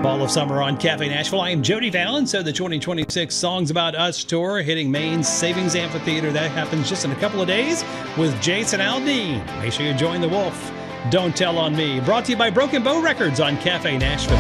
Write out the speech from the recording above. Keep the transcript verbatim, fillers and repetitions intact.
all of summer on Cafe Nashville. I am Jody Fallon. So the twenty twenty-six Songs About Us tour hitting Maine's Savings Amphitheater. That happens just in a couple of days with Jason Aldean. Make sure you join the Wolf. Don't Tell on Me. Brought to you by Broken Bow Records on Cafe Nashville.